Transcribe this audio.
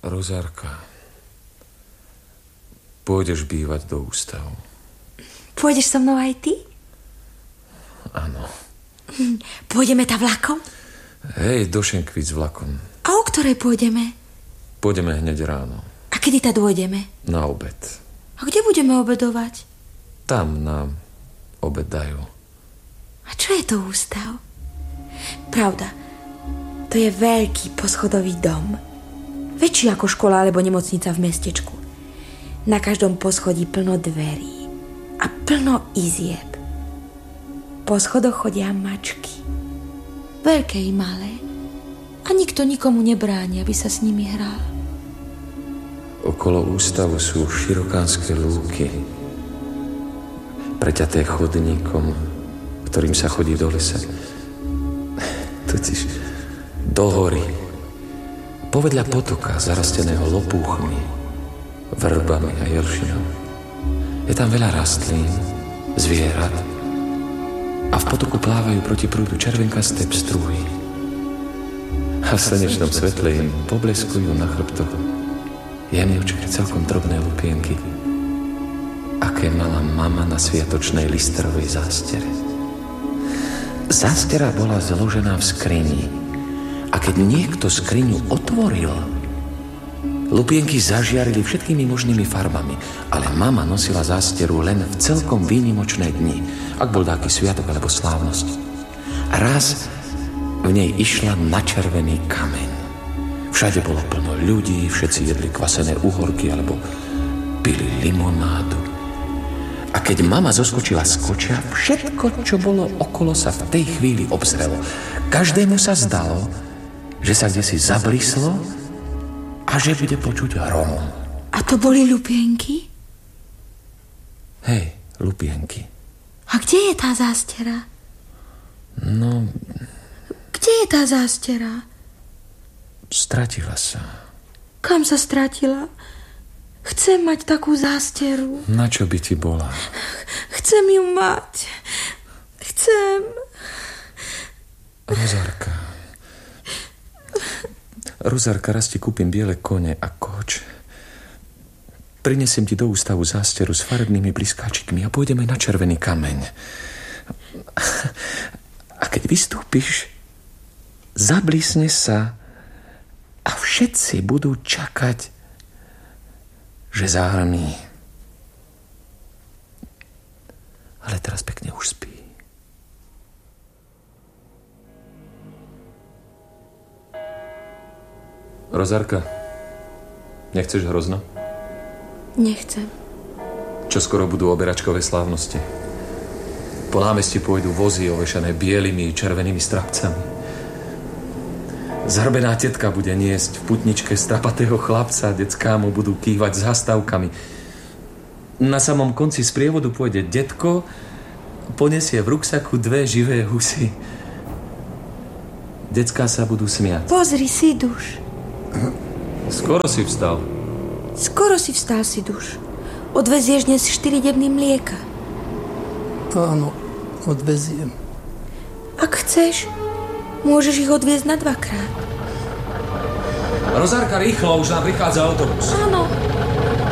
Rozárka, pôjdeš bývať do ústavu. Pôjdeš so mnou aj ty? Áno. Pôjdeme tam vlakom? Hej, do Šenkvíc vlakom. A o ktorej pôjdeme? Pôjdeme hneď ráno. A kedy ta dôjdeme? Na obed. A kde budeme obedovať? Tam nám obed dajú. A čo je to ústav? Pravda, to je veľký poschodový dom. Väčší ako škola alebo nemocnica v mestečku. Na každom poschodí plno dverí a plno izieb. Po schodoch chodia mačky. Veľké i malé. A nikto nikomu nebráni, aby sa s nimi hral. Okolo ústavu sú širokánske lúky, preťaté chodníkom, ktorým sa chodí do lesa. Totiž do hory. Povedľa potoka, zarasteného lopúchmi, vrbami a jelšinou. Je tam veľa rastlín, zvierat a v potoku plávajú proti prúdu červenkasté pstruhy. A v slnečnom svetle im pobleskujú na chrbtoch jemňučké, celkom drobné lupienky, aké mala mama na sviatočnej listrovej zástere. Zástera bola zložená v skrini a keď niekto skriňu otvoril, lupienky zažiarili všetkými možnými farbami, ale mama nosila zásteru len v celkom výnimočné dni, ak bol taký sviatok alebo slávnosť. A raz v nej išla na červený kameň. Všade bolo plno ľudí, všetci jedli kvasené uhorky alebo pili limonádu. A keď mama zoskočila z kočia, všetko, čo bolo okolo, sa v tej chvíli obzrelo. Každému sa zdalo, že sa kdesi zablíslo a že bude počuť hrom. A to boli lupienky? Hej, lupienky. A kde je tá zástera? No... Kde je tá zástera? Stratila sa. Kam sa stratila? Chcem mať takú zásteru. Na čo by ti bola? Chcem ju mať. Chcem. Rozárka, raz ti kúpim biele kone a koč. Prinesiem ti do ústavu zásteru s farebnými bliskáčikmi a pôjdeme na červený kameň. A keď vystúpiš, zablísne sa a všetci budú čakať, že zahrní. Ale teraz pekne už spí. Rozárka, nechceš hrozno? Nechcem. Čo skoro budú oberačkové slávnosti. Po námestí pôjdu vozy ovešané bielými červenými strapcami. Zhrbená tetka bude niesť v putničke strapatého chlapca, decká mu budú kývať s hastávkami. Na samom konci sprievodu pôjde detko, ponesie v ruksaku 2 živé husy. Decká sa budú smiať. Pozri, Siduš. Skoro si vstal. Skoro si vstal, Siduš. Odvezieš dnes 4 debny mlieka. Áno, odveziem. Ak chceš, môžeš ich odviezť na 2-krát. Rozárka, rýchlo, už nám prichádza autobus. Áno.